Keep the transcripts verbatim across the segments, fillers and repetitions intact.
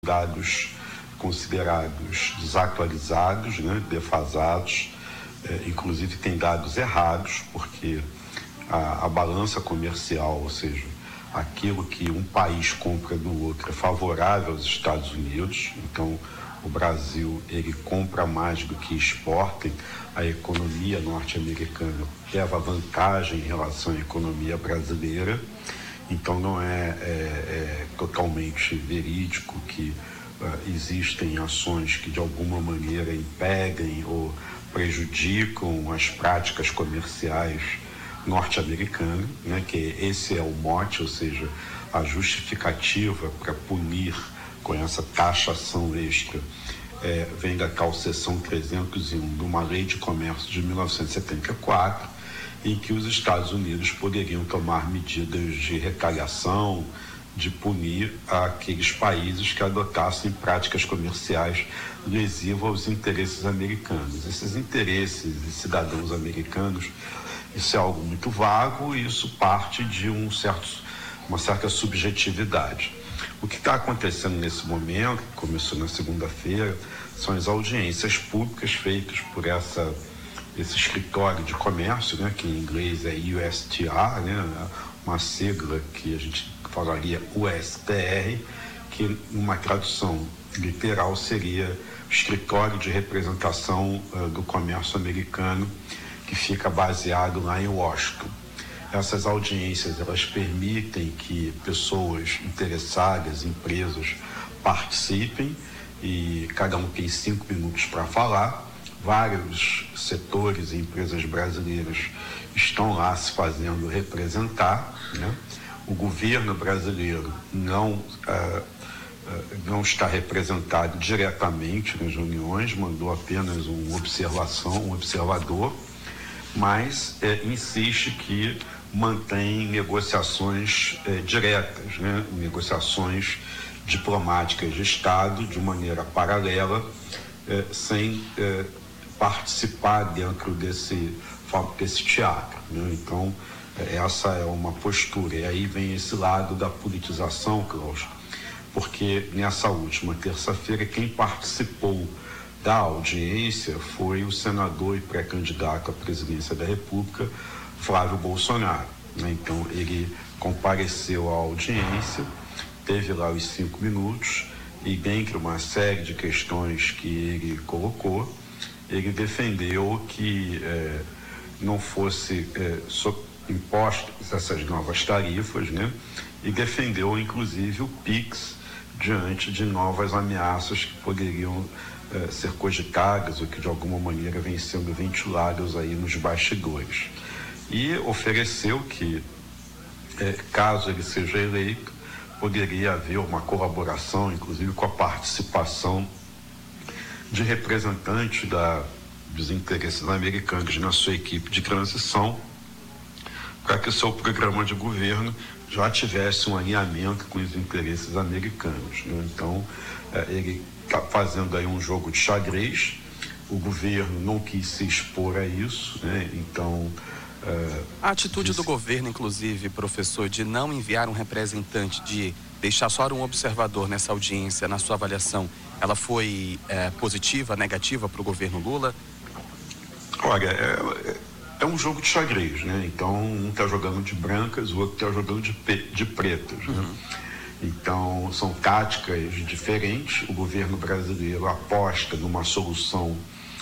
dados considerados desatualizados, né, defasados, é, inclusive tem dados errados, porque a, a balança comercial, ou seja, aquilo que um país compra do outro é favorável aos Estados Unidos. Então o Brasil ele compra mais do que exporta, a economia norte-americana leva vantagem em relação à economia brasileira. Então não é, é, é totalmente verídico que uh, existem ações que de alguma maneira impedem ou prejudicam as práticas comerciais norte-americanas, né? Que esse é o mote, ou seja, a justificativa para punir com essa taxação extra é, vem da tal seção trezentos e um de uma lei de comércio de mil novecentos e setenta e quatro, em que os Estados Unidos poderiam tomar medidas de retaliação, de punir aqueles países que adotassem práticas comerciais lesivas aos interesses americanos. Esses interesses de cidadãos americanos, isso é algo muito vago e isso parte de um certo, uma certa subjetividade. O que está acontecendo nesse momento, que começou na segunda-feira, são as audiências públicas feitas por essa esse escritório de comércio, né, que em inglês é U S T R, né, uma sigla que a gente falaria U S T R, que numa tradução literal seria Escritório de Representação uh, do Comércio Americano, que fica baseado lá em Washington. Essas audiências, elas permitem que pessoas interessadas, empresas, participem e cada um tem cinco minutos para falar. Vários setores e empresas brasileiras estão lá se fazendo representar, né? O governo brasileiro não, uh, uh, não está representado diretamente nas reuniões, mandou apenas uma observação, um observador, mas uh, insiste que mantém negociações uh, diretas, né? Negociações diplomáticas de Estado de maneira paralela, uh, sem uh, participar dentro desse, desse teatro, né? Então, essa é uma postura. E aí vem esse lado da politização, Cláudio, porque nessa última terça-feira, quem participou da audiência foi o senador e pré-candidato à presidência da República, Flávio Bolsonaro, né? Então, ele compareceu à audiência, teve lá os cinco minutos e, dentre uma série de questões que ele colocou, ele defendeu que eh, não fosse eh, so, impostas essas novas tarifas, né? E defendeu, inclusive, o PIX diante de novas ameaças que poderiam eh, ser cogitadas ou que, de alguma maneira, vêm sendo ventiladas aí nos bastidores. E ofereceu que, eh, caso ele seja eleito, poderia haver uma colaboração, inclusive, com a participação de representante da, dos interesses americanos na sua equipe de transição, para que o seu programa de governo já tivesse um alinhamento com os interesses americanos, né? Então, eh, ele está fazendo aí um jogo de xadrez, o governo não quis se expor a isso, né? Então... Eh, a atitude disse... do governo, inclusive, professor, de não enviar um representante, de deixar só um observador nessa audiência, na sua avaliação, ela foi é, positiva, negativa para o governo Lula? Olha, é, é um jogo de xadrez, né? Então, um está jogando de brancas, o outro está jogando de, de pretas, né? Uhum. Então, são táticas diferentes. O governo brasileiro aposta numa solução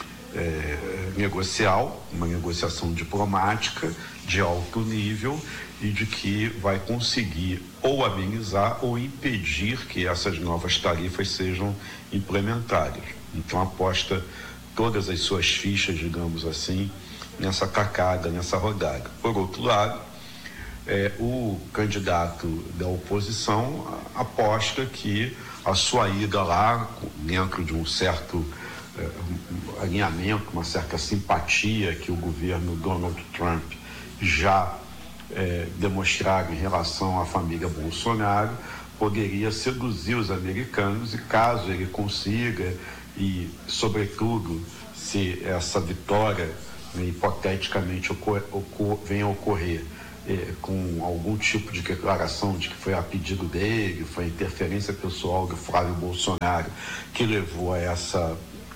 é, negocial, uma negociação diplomática de alto nível e de que vai conseguir ou amenizar ou impedir que essas novas tarifas sejam implementadas. Então aposta todas as suas fichas, digamos assim, nessa tacada, nessa rodada. Por outro lado, é, o candidato da oposição aposta que a sua ida lá, dentro de um certo é, alinhamento, uma certa simpatia que o governo Donald Trump já É, demonstrado em relação à família Bolsonaro, poderia seduzir os americanos e, caso ele consiga, e sobretudo se essa vitória, né, hipoteticamente ocor, ocor, venha a ocorrer eh, com algum tipo de declaração de que foi a pedido dele, foi a interferência pessoal do Flávio Bolsonaro que levou a essa,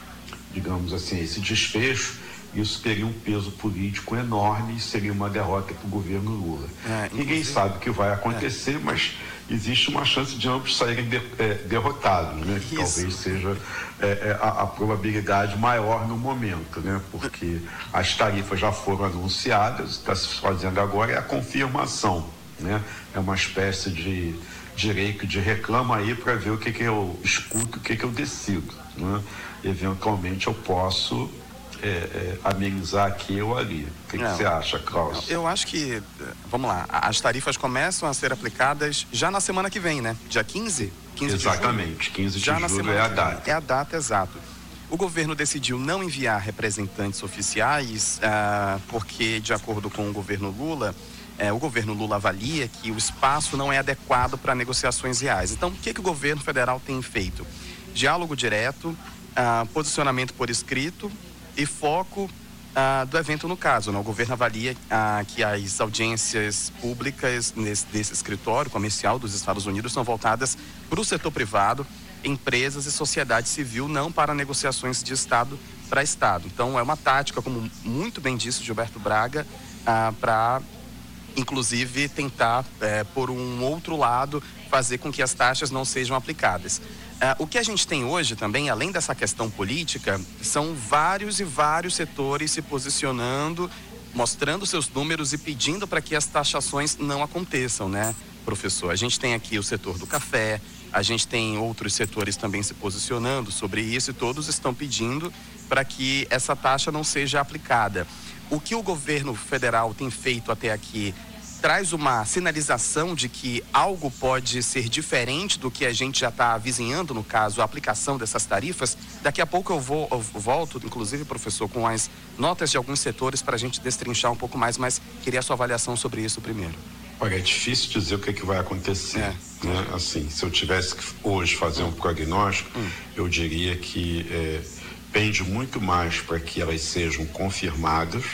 digamos assim, esse desfecho, isso teria um peso político enorme e seria uma derrota para o governo Lula. É, Ninguém sabe o que vai acontecer, é. mas existe uma chance de ambos saírem de, é, derrotados, né? Que talvez seja é, a, a probabilidade maior no momento, né? Porque as tarifas já foram anunciadas, está se fazendo agora é a confirmação, né? É uma espécie de direito de reclama aí para ver o que, que eu escuto, o que, que eu decido, né? Eventualmente eu posso É, é, amenizar aqui ou ali. O que, que você acha, Klaus? Eu acho que, vamos lá, as tarifas começam a ser aplicadas já na semana que vem, né? Dia quinze? quinze Exatamente, de julho. quinze de já julho é a data. É a data, exato. O governo decidiu não enviar representantes oficiais ah, porque, de acordo com o governo Lula, eh, o governo Lula avalia que o espaço não é adequado para negociações reais. Então, o que, que o governo federal tem feito? Diálogo direto, ah, posicionamento por escrito e foco ah, do evento no caso, né? O governo avalia ah, que as audiências públicas nesse, desse escritório comercial dos Estados Unidos são voltadas para o setor privado, empresas e sociedade civil, não para negociações de Estado para Estado. Então é uma tática, como muito bem disse Gilberto Braga, ah, para inclusive tentar, eh, por um outro lado, fazer com que as taxas não sejam aplicadas. Uh, o que a gente tem hoje também, além dessa questão política, são vários e vários setores se posicionando, mostrando seus números e pedindo para que as taxações não aconteçam, né, professor? A gente tem aqui o setor do café, a gente tem outros setores também se posicionando sobre isso e todos estão pedindo para que essa taxa não seja aplicada. O que o governo federal tem feito até aqui traz uma sinalização de que algo pode ser diferente do que a gente já está avizinhando, no caso, a aplicação dessas tarifas. Daqui a pouco eu, vou, eu volto, inclusive, professor, com as notas de alguns setores para a gente destrinchar um pouco mais, mas queria a sua avaliação sobre isso primeiro. Olha, é difícil dizer o que, é que vai acontecer. É. Né? Assim, se eu tivesse que hoje fazer hum. um prognóstico, hum. eu diria que é, pende muito mais para que elas sejam confirmadas,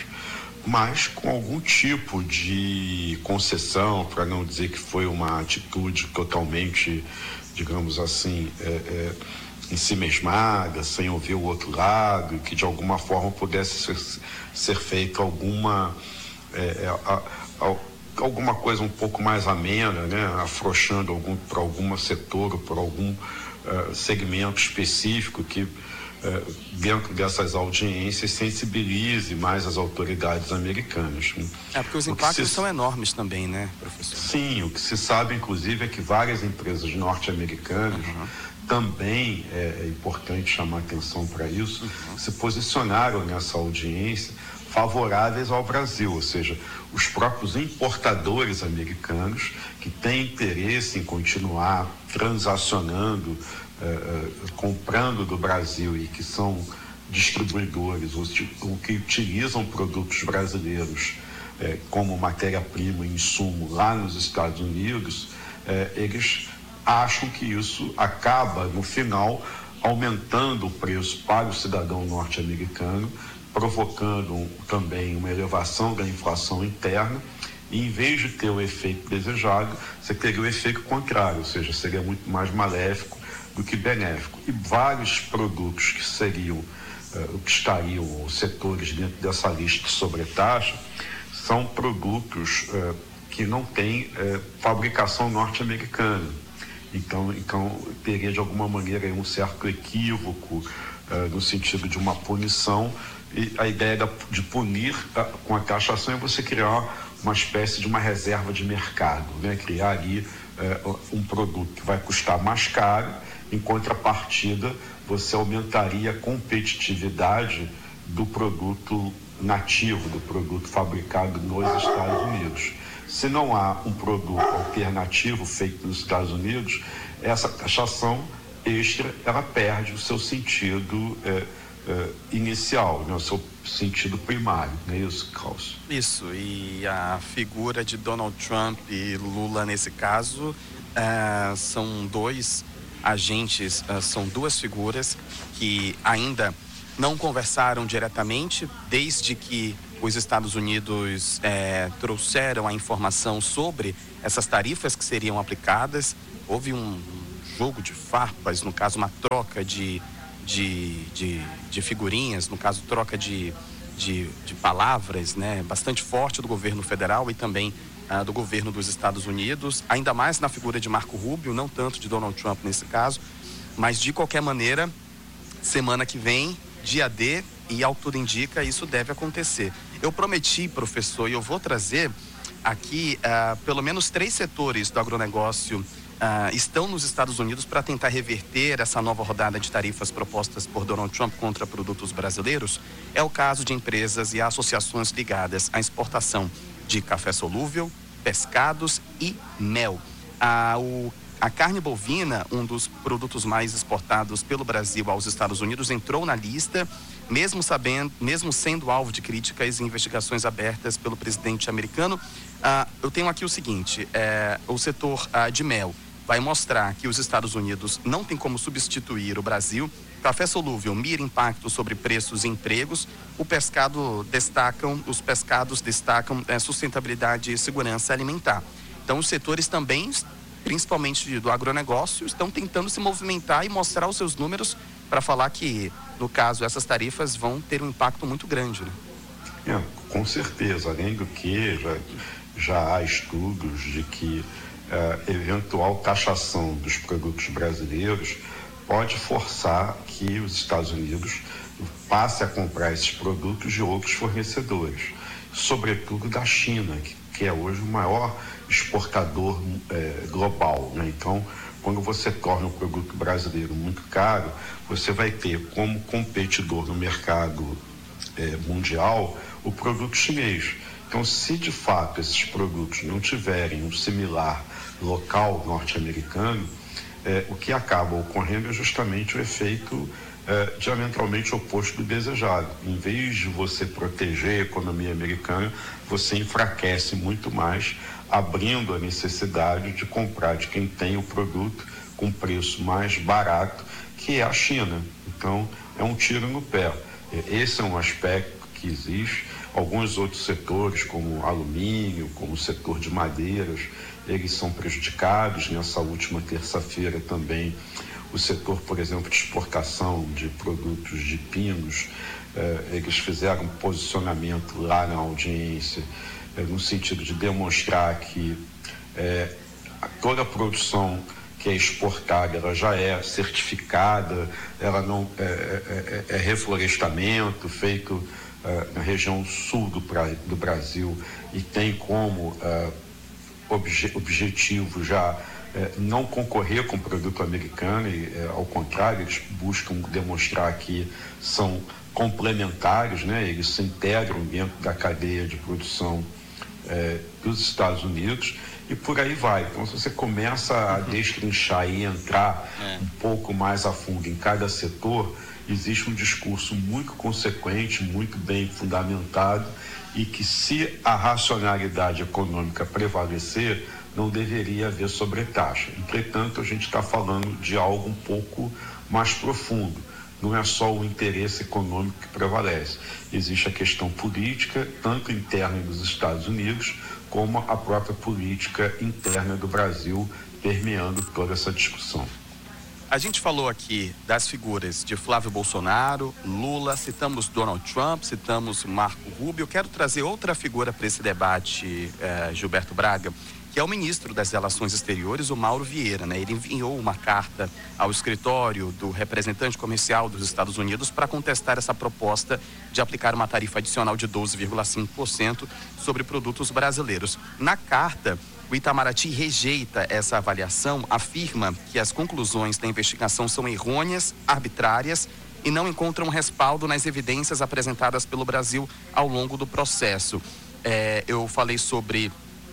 mas com algum tipo de concessão, para não dizer que foi uma atitude totalmente, digamos assim, é, é, em si mesmada, sem ouvir o outro lado, que de alguma forma pudesse ser, ser feita alguma, é, a, a, alguma coisa um pouco mais amena, né? Afrouxando algum, para algum setor ou para algum uh, segmento específico que Uh, dentro dessas audiências sensibilize mais as autoridades americanas. É, porque os impactos se... são enormes também, né, professor? Sim, o que se sabe, inclusive, é que várias empresas norte-americanas, uhum. também é, é importante chamar atenção para isso, uhum. se posicionaram nessa audiência favoráveis ao Brasil, ou seja, os próprios importadores americanos que têm interesse em continuar transacionando, Uh, uh, comprando do Brasil e que são distribuidores ou, ou que utilizam produtos brasileiros uh, como matéria-prima e insumo lá nos Estados Unidos, uh, eles acham que isso acaba, no final, aumentando o preço para o cidadão norte-americano, provocando um, também uma elevação da inflação interna, e em vez de ter o efeito desejado, você teria o efeito contrário, ou seja, seria muito mais maléfico do que benéfico. E vários produtos que seriam, uh, que estariam, os setores dentro dessa lista de sobretaxa, são produtos uh, que não têm uh, fabricação norte-americana. Então, então, teria de alguma maneira um certo equívoco uh, no sentido de uma punição, e a ideia da, de punir uh, com a taxação é você criar uma espécie de uma reserva de mercado, né? Criar ali uh, um produto que vai custar mais caro. Em contrapartida, você aumentaria a competitividade do produto nativo, do produto fabricado nos Estados Unidos. Se não há um produto alternativo feito nos Estados Unidos, essa taxação extra, ela perde o seu sentido é, é, inicial, né? O seu sentido primário, não é isso, Klaus? Isso, e a figura de Donald Trump e Lula nesse caso é, são dois agentes, uh, são duas figuras que ainda não conversaram diretamente desde que os Estados Unidos é, trouxeram a informação sobre essas tarifas que seriam aplicadas. Houve um jogo de farpas, no caso uma troca de, de, de, de figurinhas, no caso troca de, de, de palavras, né, bastante forte do governo federal e também ah, do governo dos Estados Unidos, ainda mais na figura de Marco Rubio, não tanto de Donald Trump nesse caso, mas de qualquer maneira, semana que vem, dia D, e ao que tudo indica, isso deve acontecer. Eu prometi, professor, e eu vou trazer aqui uh, pelo menos três setores do agronegócio uh, estão nos Estados Unidos para tentar reverter essa nova rodada de tarifas propostas por Donald Trump contra produtos brasileiros. É o caso de empresas e associações ligadas à exportação de café solúvel, pescados e mel. Uh, o A carne bovina, um dos produtos mais exportados pelo Brasil aos Estados Unidos, entrou na lista, mesmo sabendo, mesmo sendo alvo de críticas e investigações abertas pelo presidente americano. Ah, eu tenho aqui o seguinte, é, o setor ah, de mel vai mostrar que os Estados Unidos não tem como substituir o Brasil. Café solúvel mira impacto sobre preços e empregos. O pescado destacam, os pescados destacam é, sustentabilidade e segurança alimentar. Então, os setores também, principalmente do agronegócio, estão tentando se movimentar e mostrar os seus números para falar que, no caso, essas tarifas vão ter um impacto muito grande, né? É, com certeza, além do que já, já há estudos de que uh, eventual taxação dos produtos brasileiros pode forçar que os Estados Unidos passem a comprar esses produtos de outros fornecedores, sobretudo da China, que, que é hoje o maior exportador é, global, né? Então, quando você torna o produto brasileiro muito caro, você vai ter como competidor no mercado é, mundial o produto chinês. Então, se de fato esses produtos não tiverem um similar local norte-americano, é, o que acaba ocorrendo é justamente o efeito é, diametralmente oposto do desejado. Em vez de você proteger a economia americana, você enfraquece muito mais, abrindo a necessidade de comprar de quem tem o produto com preço mais barato, que é a China. Então, é um tiro no pé. Esse é um aspecto que existe. Alguns outros setores, como alumínio, como o setor de madeiras, eles são prejudicados. Nessa última terça-feira também, o setor, por exemplo, de exportação de produtos de pinos, eh, eles fizeram um posicionamento lá na audiência, no sentido de demonstrar que é, toda a produção que é exportada, ela já é certificada, ela não é, é, é reflorestamento feito é, na região sul do, do Brasil e tem como é, obje, objetivo já é, não concorrer com o produto americano, e, é, ao contrário, eles buscam demonstrar que são complementares, né? Eles se integram dentro da cadeia de produção É, dos Estados Unidos e por aí vai. Então, se você começa a destrinchar e entrar é. um pouco mais a fundo em cada setor, existe um discurso muito consequente, muito bem fundamentado e que, se a racionalidade econômica prevalecer, não deveria haver sobretaxa. Entretanto, a gente está falando de algo um pouco mais profundo. Não é só o interesse econômico que prevalece. Existe a questão política, tanto interna dos Estados Unidos, como a própria política interna do Brasil, permeando toda essa discussão. A gente falou aqui das figuras de Flávio Bolsonaro, Lula, citamos Donald Trump, citamos Marco Rubio. Eu quero trazer outra figura para esse debate, eh, Gilberto Braga, que é o ministro das Relações Exteriores, o Mauro Vieira, né? Ele enviou uma carta ao escritório do representante comercial dos Estados Unidos para contestar essa proposta de aplicar uma tarifa adicional de doze vírgula cinco por cento sobre produtos brasileiros. Na carta, o Itamaraty rejeita essa avaliação, afirma que as conclusões da investigação são errôneas, arbitrárias e não encontram respaldo nas evidências apresentadas pelo Brasil ao longo do processo. É, eu falei sobre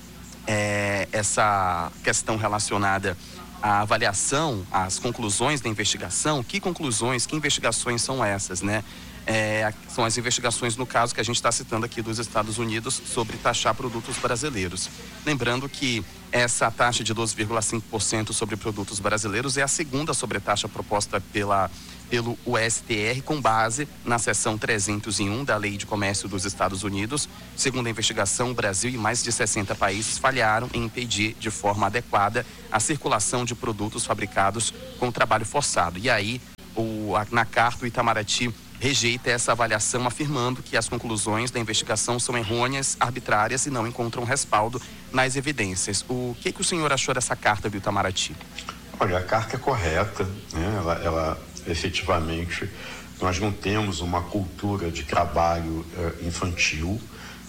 É, essa questão relacionada à avaliação, às conclusões da investigação. Que conclusões, que investigações são essas, né? É, são as investigações, no caso, que a gente está citando aqui dos Estados Unidos sobre taxar produtos brasileiros. Lembrando que essa taxa de doze vírgula cinco por cento sobre produtos brasileiros é a segunda sobretaxa proposta pela pelo U S T R com base na seção trezentos e um da Lei de Comércio dos Estados Unidos. Segundo a investigação, o Brasil e mais de sessenta países falharam em impedir de forma adequada a circulação de produtos fabricados com trabalho forçado. E aí, o, a, na carta, o Itamaraty rejeita essa avaliação, afirmando que as conclusões da investigação são errôneas, arbitrárias e não encontram respaldo nas evidências. O que, que o senhor achou dessa carta do Itamaraty? Olha, a carta é correta, né? ela, ela efetivamente, nós não temos uma cultura de trabalho eh, infantil,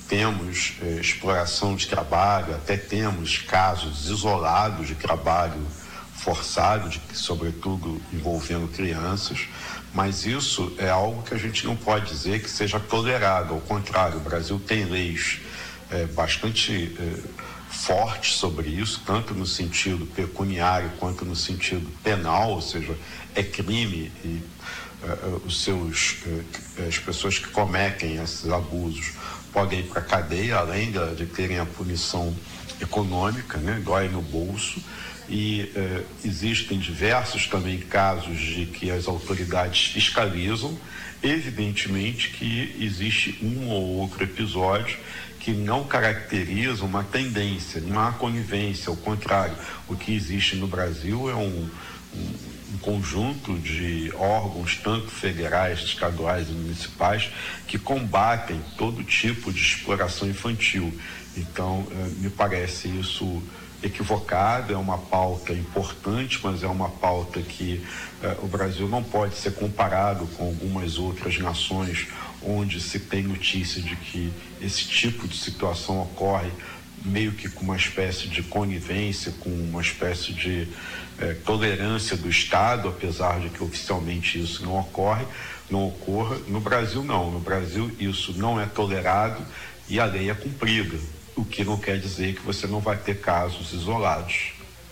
temos eh, exploração de trabalho, até temos casos isolados de trabalho forçado, de, sobretudo envolvendo crianças, mas isso é algo que a gente não pode dizer que seja tolerado. Ao contrário, o Brasil tem leis é, bastante é, fortes sobre isso, tanto no sentido pecuniário quanto no sentido penal, ou seja, é crime e é, os seus, é, as pessoas que cometem esses abusos podem ir para a cadeia, além de, de terem a punição econômica, né, dói no bolso. E eh, existem diversos também casos de que as autoridades fiscalizam. Evidentemente que existe um ou outro episódio que não caracteriza uma tendência, não há conivência. Ao contrário, o que existe no Brasil é um, um, um conjunto de órgãos, tanto federais, estaduais e municipais, que combatem todo tipo de exploração infantil. Então, eh, me parece isso equivocado, é uma pauta importante, mas é uma pauta que eh, o Brasil não pode ser comparado com algumas outras nações onde se tem notícia de que esse tipo de situação ocorre meio que com uma espécie de conivência, com uma espécie de eh, tolerância do Estado, apesar de que oficialmente isso não ocorre, não ocorra. No Brasil não, no Brasil isso não é tolerado e a lei é cumprida. O que não quer dizer que você não vai ter casos isolados.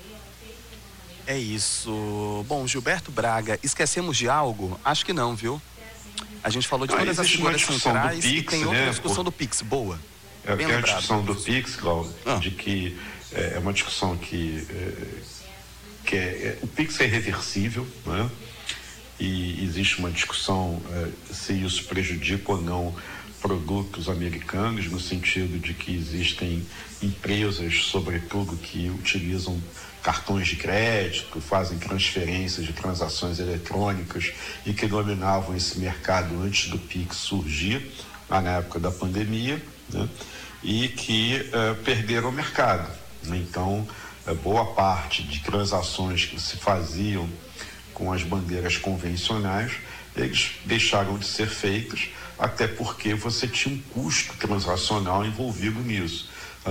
É isso. Bom, Gilberto Braga, esquecemos de algo? Acho que não, viu? A gente falou de não, todas as figuras centrais Pix, e tem outra né? discussão Por... do Pix. Boa. É, tem a discussão do Pix, Cláudio, ah. de que é, é uma discussão que, é, que é, é, o Pix é irreversível, né? E existe uma discussão é, se isso prejudica ou não produtos americanos, no sentido de que existem empresas, sobretudo, que utilizam cartões de crédito, fazem transferências de transações eletrônicas e que dominavam esse mercado antes do Pix surgir, lá na época da pandemia, né? E que uh, perderam o mercado. Então, uh, boa parte de transações que se faziam com as bandeiras convencionais, eles deixaram de ser feitas, até porque você tinha um custo transacional envolvido nisso.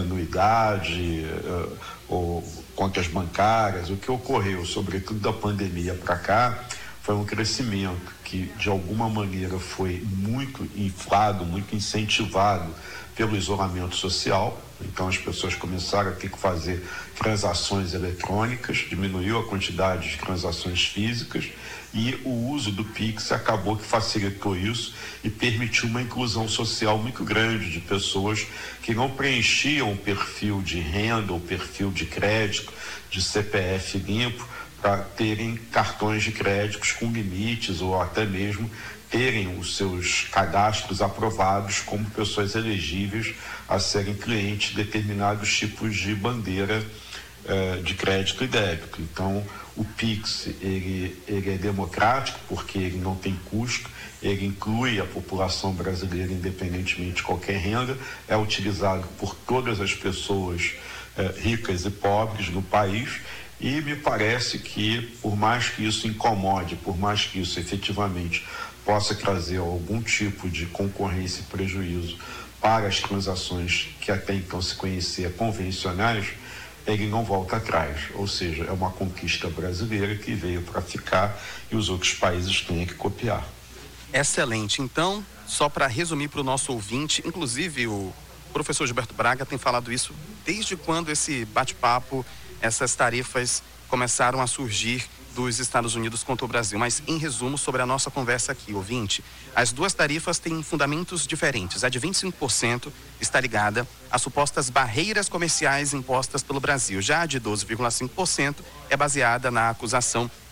Anuidade, uh, ou contas bancárias. O que ocorreu, sobretudo da pandemia para cá, foi um crescimento que, de alguma maneira, foi muito inflado, muito incentivado pelo isolamento social. Então, as pessoas começaram a ter que fazer transações eletrônicas, diminuiu a quantidade de transações físicas e o uso do Pix acabou que facilitou isso e permitiu uma inclusão social muito grande de pessoas que não preenchiam o perfil de renda ou perfil de crédito, de C P F limpo, para terem cartões de créditos com limites ou até mesmo terem os seus cadastros aprovados como pessoas elegíveis a serem clientes de determinados tipos de bandeira eh, de crédito e débito. Então, o Pix ele, ele é democrático porque ele não tem custo, ele inclui a população brasileira independentemente de qualquer renda, é utilizado por todas as pessoas eh, ricas e pobres no país. E me parece que, por mais que isso incomode, por mais que isso efetivamente possa trazer algum tipo de concorrência e prejuízo para as transações que até então se conhecia convencionais, ele não volta atrás. Ou seja, é uma conquista brasileira que veio para ficar e os outros países têm que copiar. Excelente. Então, só para resumir para o nosso ouvinte, inclusive o professor Gilberto Braga tem falado isso desde quando esse bate-papo, essas tarifas começaram a surgir dos Estados Unidos contra o Brasil. Mas, em resumo, sobre a nossa conversa aqui, ouvinte, as duas tarifas têm fundamentos diferentes. A de vinte e cinco por cento está ligada às supostas barreiras comerciais impostas pelo Brasil. Já a de doze vírgula cinco por cento é baseada na acusação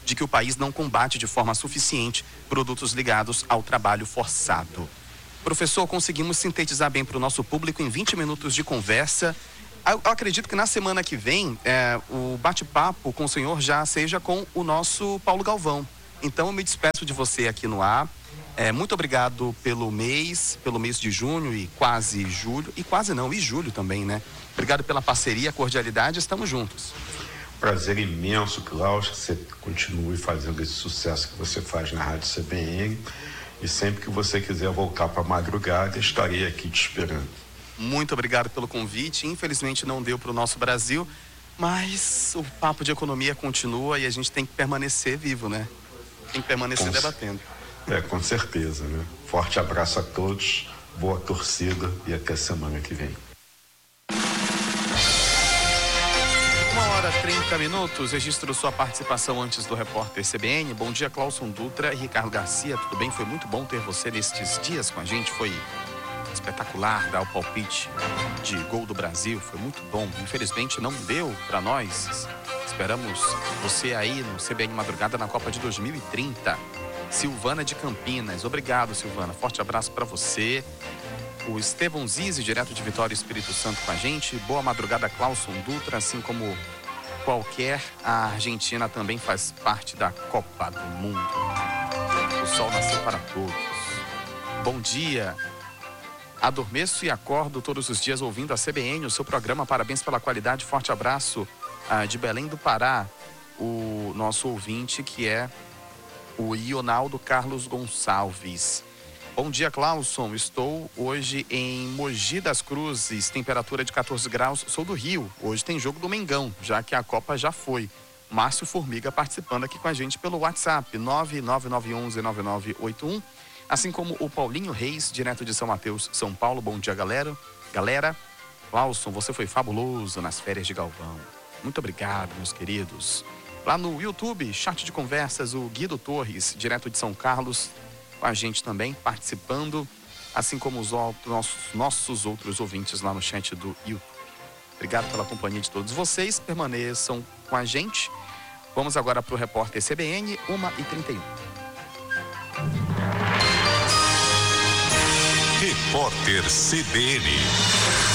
de que o país não combate de forma suficiente produtos ligados ao trabalho forçado. Professor, conseguimos sintetizar bem para o nosso público em vinte minutos de conversa. Eu acredito que na semana que vem, é, o bate-papo com o senhor já seja com o nosso Paulo Galvão. Então, eu me despeço de você aqui no ar. É, muito obrigado pelo mês, pelo mês de junho e quase julho, e quase não, e julho também, né? Obrigado pela parceria, cordialidade, estamos juntos. Prazer imenso, Klaus, que você continue fazendo esse sucesso que você faz na Rádio C B N. E sempre que você quiser voltar para a madrugada, estarei aqui te esperando. Muito obrigado pelo convite. Infelizmente não deu para o nosso Brasil, mas o papo de economia continua e a gente tem que permanecer vivo, né? Tem que permanecer com debatendo. É, com certeza, né? Forte abraço a todos, boa torcida e até semana que vem. Uma hora e trinta minutos, registro sua participação antes do repórter C B N. Bom dia, Clauson Dutra e Ricardo Garcia, tudo bem? Foi muito bom ter você nestes dias com a gente, foi espetacular dar o palpite de gol do Brasil, foi muito bom. Infelizmente não deu para nós, esperamos você aí no C B N Madrugada na Copa de dois mil e trinta. Silvana de Campinas, obrigado, Silvana, forte abraço para você. O Estevão Zizi, direto de Vitória, Espírito Santo, com a gente. Boa madrugada, Clauson Dutra. Assim como qualquer, a Argentina também faz parte da Copa do Mundo. O sol nasceu para todos. Bom dia. Adormeço e acordo todos os dias ouvindo a C B N, o seu programa. Parabéns pela qualidade. Forte abraço ah, de Belém do Pará. O nosso ouvinte, que é o Ionaldo Carlos Gonçalves. Bom dia, Clauson. Estou hoje em Mogi das Cruzes, temperatura de quatorze graus. Sou do Rio. Hoje tem jogo do Mengão, já que a Copa já foi. Márcio Formiga participando aqui com a gente pelo WhatsApp nove nove nove um um nove nove oito um. Assim como o Paulinho Reis, direto de São Mateus, São Paulo. Bom dia, galera. Galera, Clauson, você foi fabuloso nas férias de Galvão. Muito obrigado, meus queridos. Lá no YouTube, chat de conversas, o Guido Torres, direto de São Carlos, com a gente também, participando, assim como os nossos, nossos outros ouvintes lá no chat do YouTube. Obrigado pela companhia de todos vocês, permaneçam com a gente. Vamos agora para o repórter C B N, uma e trinta e um. Repórter C B N.